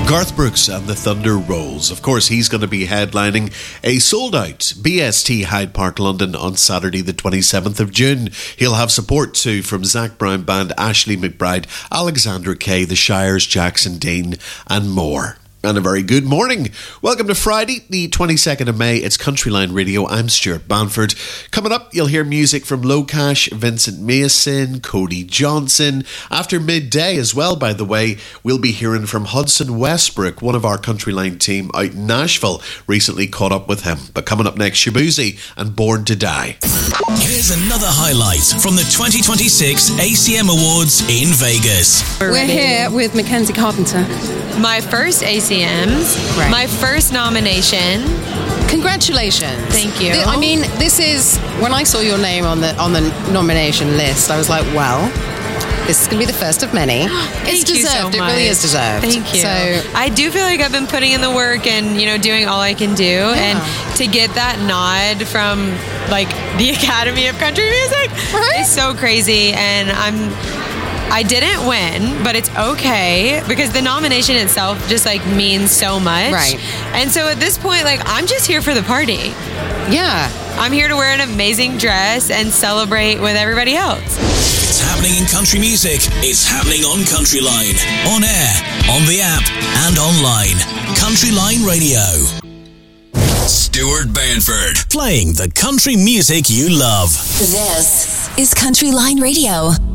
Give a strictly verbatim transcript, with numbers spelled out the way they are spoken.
Garth Brooks and the Thunder Rolls. Of course, he's going to be headlining a sold-out B S T Hyde Park, London on Saturday the twenty-seventh of June. He'll have support too from Zach Brown Band, Ashley McBride, Alexandra Kay, The Shires, Jackson Dean and more. And a very good morning. Welcome to Friday, the twenty-second of May. It's Countryline Radio. I'm Stuart Banford. Coming up, you'll hear music from Locash, Vincent Mason, Cody Johnson. After midday as well, by the way, we'll be hearing from Hudson Westbrook, one of our Countryline team out in Nashville. Recently caught up with him. But coming up next, Shabuzi and Born to Die. Here's another highlight from the twenty twenty-six A C M Awards in Vegas. We're here with Mackenzie Carpenter. My first A C Ms, right. My first nomination. Congratulations. Thank you. I mean, this is, when I saw your name on the on the nomination list, I was like, well, this is going to be the first of many. It's Thank you deserved. so It much. really is deserved. Thank you. So, I do feel like I've been putting in the work and, you know, doing all I can do. Yeah. And to get that nod from, like, the Academy of Country Music right? is so crazy. And I'm... I didn't win, but it's okay because the nomination itself just like means so much. Right. And so at this point, like, I'm just here for the party. Yeah. I'm here to wear an amazing dress and celebrate with everybody else. It's happening in country music. It's happening on Countryline. On air, on the app, and online. Countryline Radio. Stuart Banford. Playing the country music you love. This is Countryline Radio.